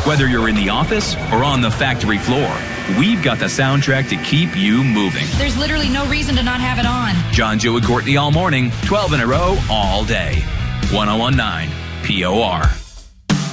Whether you're in the office or on the factory floor, we've got the soundtrack to keep you moving. There's literally no reason to not have it on. John, Joe, and Courtney all morning, 12 in a row, all day. 101.9 POR.